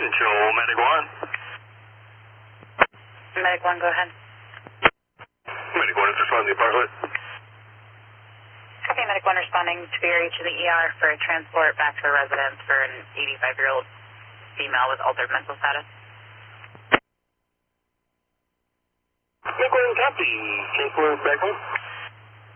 Control, Medic 1. Medic 1, go ahead. Medic 1 is responding to the apartment. Copy, Medic 1 responding to your reach to the ER for a transport back to a residence for an 85-year-old female with altered mental status. Medic 1, copy. Transport back home.